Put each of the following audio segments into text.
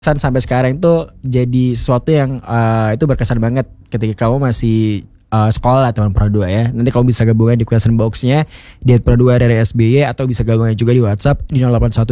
Sampai sekarang itu jadi sesuatu yang itu berkesan banget ketika kamu masih sekolah teman Pro 2 ya. Nanti kamu bisa gabungan di question box-nya di Pro 2 dari SBY atau bisa gabungan juga di WhatsApp di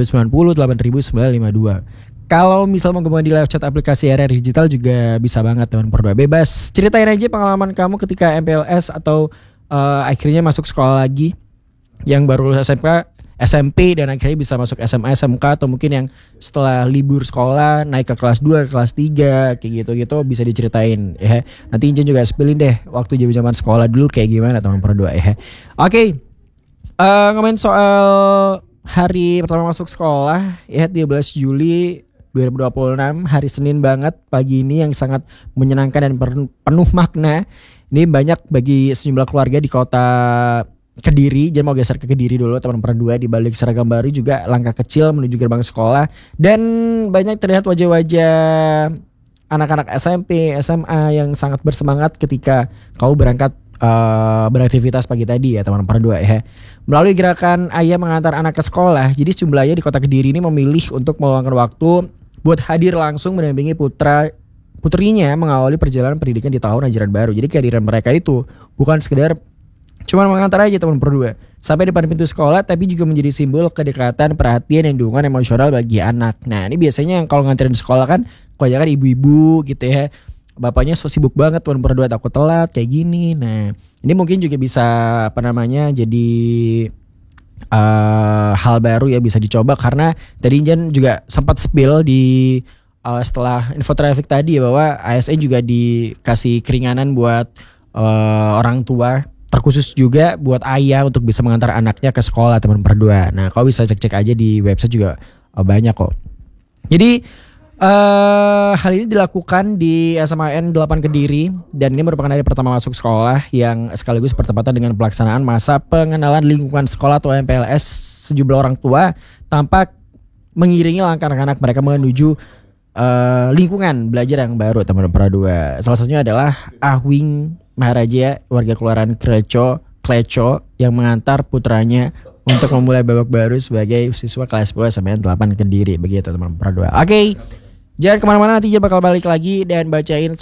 0819088952. Kalau misal mau gabungan di live chat aplikasi RRI Digital juga bisa banget teman Pro 2. Bebas ceritain aja pengalaman kamu ketika MPLS atau akhirnya masuk sekolah lagi yang baru lulus SMK SMP dan akhirnya bisa masuk SMA SMK atau mungkin yang setelah libur sekolah naik ke kelas 2 kelas 3 kayak gitu-gitu bisa diceritain ya. Nanti Injen juga spillin deh waktu zaman sekolah dulu kayak gimana teman Pro 2 ya. Oke. Ngomongin soal hari pertama masuk sekolah ya 13 Juli 2026 hari Senin banget pagi ini yang sangat menyenangkan dan penuh makna. Ini banyak bagi sejumlah keluarga di kota Kediri, jangan mau geser ke Kediri dulu teman Pro 2 di balik seragam baru juga langkah kecil menuju gerbang sekolah dan banyak terlihat wajah-wajah anak-anak SMP, SMA yang sangat bersemangat ketika kau berangkat beraktivitas pagi tadi ya teman Pro 2 ya. Melalui gerakan ayah mengantar anak ke sekolah, jadi sejumlah ayah di kota Kediri ini memilih untuk meluangkan waktu buat hadir langsung mendampingi putrinya mengawali perjalanan pendidikan di tahun ajaran baru. Jadi kehadiran mereka itu bukan sekedar cuma mengantar aja teman Pro 2 sampai depan pintu sekolah, tapi juga menjadi simbol kedekatan, perhatian, dan dukungan emosional bagi anak. Nah ini biasanya yang kalau nganterin sekolah kan kebanyakan ibu-ibu gitu ya, bapaknya sibuk banget teman Pro 2 takut telat kayak gini. Nah ini mungkin juga bisa jadi hal baru ya, bisa dicoba karena tadi Jan juga sempat spill di setelah infotraffic tadi ya, bahwa ASN juga dikasih keringanan buat orang tua, terkhusus juga buat ayah untuk bisa mengantar anaknya ke sekolah teman Pro 2. Nah kau bisa cek-cek aja di website juga banyak kok. Jadi hal ini dilakukan di SMAN 8 Kediri dan ini merupakan hari pertama masuk sekolah yang sekaligus bertepatan dengan pelaksanaan masa pengenalan lingkungan sekolah atau MPLS. Sejumlah orang tua tampak mengiringi langkah anak-anak mereka menuju lingkungan belajar yang baru teman Pro 2. Salah satunya adalah Ahwing Maharaja, warga Kelurahan Kleco yang mengantar putranya untuk memulai babak baru sebagai siswa kelas 10 SMAN 8 Kediri. Begitu teman Pro 2. Oke. Jangan kemana-mana, nanti bakal balik lagi dan bacain